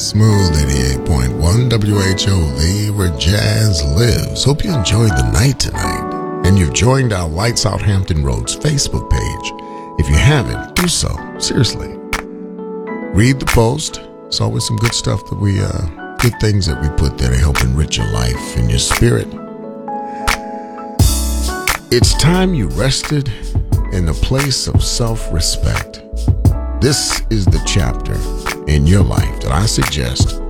Smooth 88.1 WHOV, where jazz lives. Hope you enjoyed the night tonight. And you've joined our Lights Out Hampton Roads Facebook page. If you haven't, do so. Seriously. Read the post. It's always some good stuff that good things that we put there to help enrich your life and your spirit. It's time you rested in a place of self-respect. This is the chapter in your life that I suggest